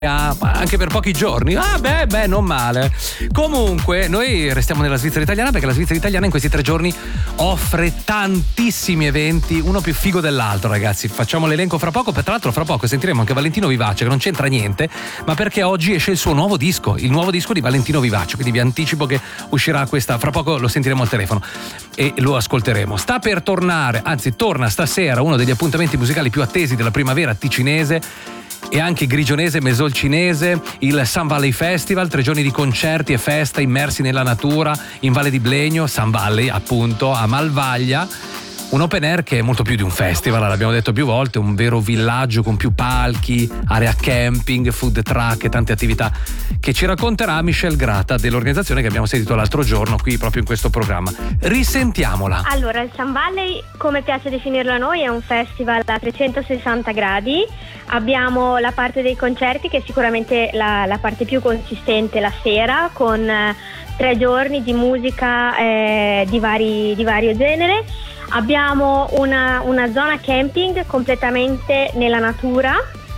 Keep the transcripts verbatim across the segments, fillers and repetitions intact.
anche per pochi giorni. Ah beh, beh, non male. Comunque, noi restiamo nella Svizzera italiana perché la Svizzera italiana in questi tre giorni offre tantissimi eventi, uno più figo dell'altro, ragazzi. Facciamo l'elenco fra poco. Tra l'altro, fra poco sentiremo anche Valentino Vivace, che non c'entra niente, ma perché oggi esce il suo nuovo disco, il nuovo disco di Valentino Vivace. Quindi vi anticipo che uscirà questa, fra poco lo sentiremo al telefono e lo ascolteremo. Sta per tornare, anzi, torna stasera uno degli appuntamenti musicali più attesi della primavera ticinese e anche grigionese, mesolcinese, il Sun Valley Festival, tre giorni di concerti e festa immersi nella natura in Valle di Blegno, Sun Valley appunto, a Malvaglia. Un open air che è molto più di un festival, l'abbiamo detto più volte, un vero villaggio con più palchi, area camping, food truck e tante attività che ci racconterà Michelle Grata dell'organizzazione che abbiamo sentito l'altro giorno qui proprio in questo programma. Risentiamola. Allora, il Sun Valley, come piace definirlo a noi, è un festival a trecentosessanta gradi. Abbiamo la parte dei concerti che è sicuramente la, la parte più consistente la sera, con eh, tre giorni di musica eh, di, vari, di vario genere. Abbiamo una, una zona camping completamente nella natura,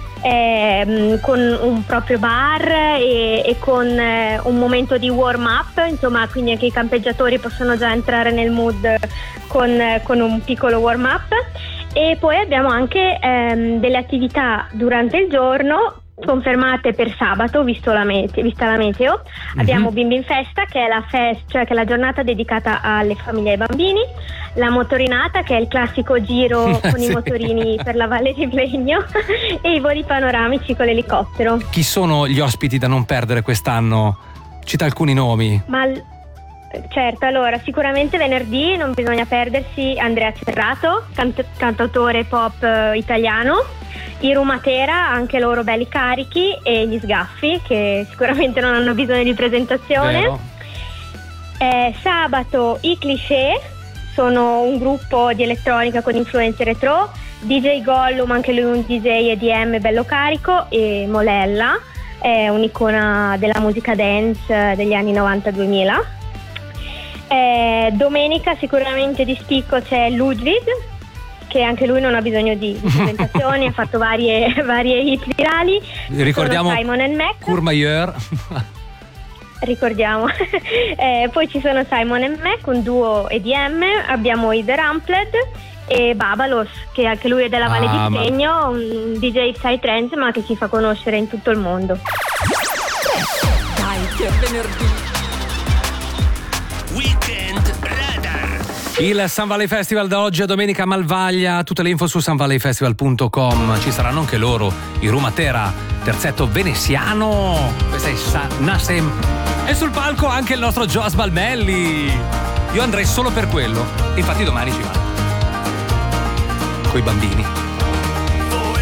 eh, con un proprio bar e, e con eh, un momento di warm up, insomma, quindi anche i campeggiatori possono già entrare nel mood con, con un piccolo warm up. E poi abbiamo anche ehm, delle attività durante il giorno confermate per sabato, visto la meteo, vista la meteo. Mm-hmm. Abbiamo Bimbi in Festa, che è la fest, cioè che è la giornata dedicata alle famiglie e ai bambini, la motorinata, che è il classico giro con sì. i motorini per la Valle di Blegno, e i voli panoramici con l'elicottero. Chi sono gli ospiti da non perdere quest'anno? Cita alcuni nomi. Ma certo, allora sicuramente venerdì non bisogna perdersi Andrea Cerrato, cant- cantautore pop eh, italiano, i Rumatera, anche loro belli carichi, e gli Sgaffi, che sicuramente non hanno bisogno di presentazione. Eh, sabato i Cliché, sono un gruppo di elettronica con influenze retro, D J Gollum, anche lui un D J E D M bello carico, e Molella, è un'icona della musica dance degli anni novanta duemila. Eh, domenica sicuramente di spicco c'è Ludwig, che anche lui non ha bisogno di, di presentazioni, ha fatto varie, varie hit virali. Ricordiamo sono Simon and Mac. Courmayeur. Ricordiamo. eh, poi ci sono Simon and Mac, un duo E D M, abbiamo i The Rampled e Babalos, che anche lui è della Valle ah, di Blegno, ma... un D J psytrance ma che si fa conoscere in tutto il mondo. Dai, che è venerdì. Weekend Radar. Il Sun Valley Festival da oggi a domenica a Malvaglia, tutte le info su sun valley festival punto com. Ci saranno anche loro, i Rumatera, terzetto veneziano, questa è Sa- Nasem, e sul palco anche il nostro Joas Balmelli. Io andrei solo per quello, infatti domani ci vado coi bambini.